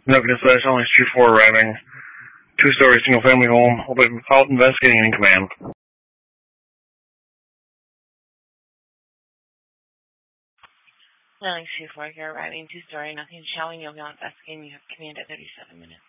Nothing to say, it's only 2-4 arriving. 2-story single family home. Will be called investigating in command. Sterling 2-4, you're arriving 2-story, nothing showing. You'll be on investigating. You have command at 37 minutes.